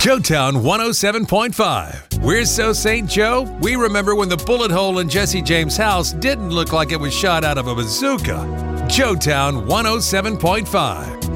Joetown 107.5. We're so St. Joe, we remember when the bullet hole in Jesse James' house didn't look like it was shot out of a bazooka. Joetown 107.5.